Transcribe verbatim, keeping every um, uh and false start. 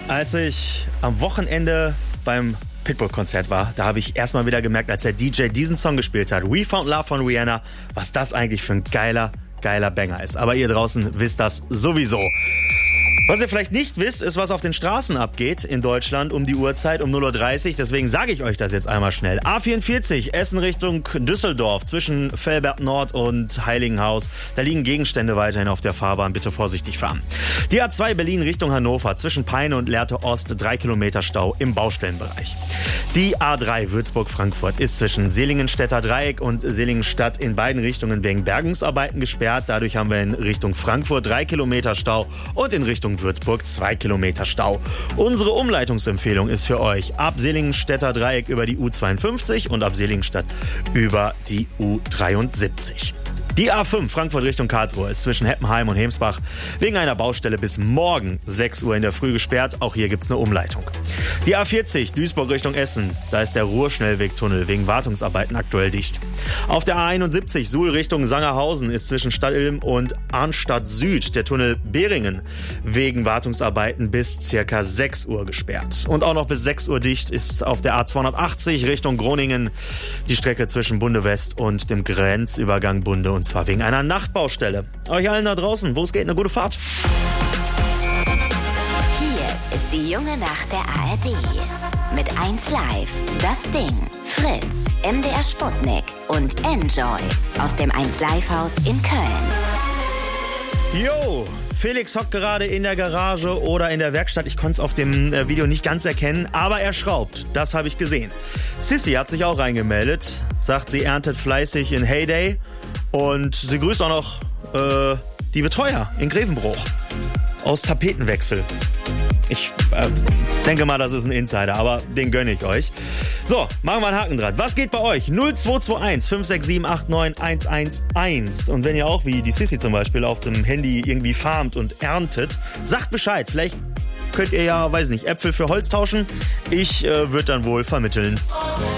Als ich am Wochenende beim Pitbull-Konzert war, da habe ich erstmal wieder gemerkt, als der D J diesen Song gespielt hat, We Found Love von Rihanna, was das eigentlich für ein geiler, geiler Banger ist. Aber ihr draußen wisst das sowieso. Was ihr vielleicht nicht wisst, ist, was auf den Straßen abgeht in Deutschland um die Uhrzeit, um null Uhr dreißig. Deswegen sage ich euch das jetzt einmal schnell. A vierundvierzig, Essen Richtung Düsseldorf, zwischen Velbert Nord und Heiligenhaus. Da liegen Gegenstände weiterhin auf der Fahrbahn. Bitte vorsichtig fahren. Die A zwei Berlin Richtung Hannover, zwischen Peine und Lehrte Ost, drei Kilometer Stau im Baustellenbereich. Die A drei Würzburg-Frankfurt ist zwischen Seelingenstädter Dreieck und Seelingenstadt in beiden Richtungen wegen Bergungsarbeiten gesperrt. Dadurch haben wir in Richtung Frankfurt drei Kilometer Stau und in Richtung Würzburg zwei Kilometer Stau. Unsere Umleitungsempfehlung ist für euch ab Seelingenstädter Dreieck über die U zweiundfünfzig und ab Seelingenstadt über die U dreiundsiebzig. Die A fünf Frankfurt Richtung Karlsruhe ist zwischen Heppenheim und Hemsbach wegen einer Baustelle bis morgen sechs Uhr in der Früh gesperrt. Auch hier gibt's eine Umleitung. Die A vierzig Duisburg Richtung Essen, da ist der Ruhrschnellwegtunnel wegen Wartungsarbeiten aktuell dicht. Auf der A einundsiebzig Suhl Richtung Sangerhausen ist zwischen Stadtilm und Arnstadt Süd der Tunnel Behringen wegen Wartungsarbeiten bis circa sechs Uhr gesperrt. Und auch noch bis sechs Uhr dicht ist auf der A zweihundertachtzig Richtung Groningen die Strecke zwischen Bunde West und dem Grenzübergang Bunde, und zwar wegen einer Nachtbaustelle. Euch allen da draußen, wo es geht, eine gute Fahrt. Hier ist die junge Nacht der A R D. Mit eins Live, Das Ding, Fritz, M D R Sputnik und Enjoy aus dem eins Live Haus in Köln. Jo, Felix hockt gerade in der Garage oder in der Werkstatt. Ich konnte es auf dem Video nicht ganz erkennen, aber er schraubt. Das habe ich gesehen. Sissy hat sich auch reingemeldet, sagt, sie erntet fleißig in Heyday und sie grüßt auch noch äh, die Betreuer in Grevenbruch aus Tapetenwechsel. Ich äh, denke mal, das ist ein Insider, aber den gönne ich euch. So, machen wir einen Haken dran. Was geht bei euch? null zwei zwei eins fünf sechs sieben acht neun eins eins eins. Und wenn ihr auch wie die Sissy zum Beispiel auf dem Handy irgendwie farmt und erntet, sagt Bescheid. Vielleicht könnt ihr ja, weiß nicht, Äpfel für Holz tauschen. Ich äh, würde dann wohl vermitteln.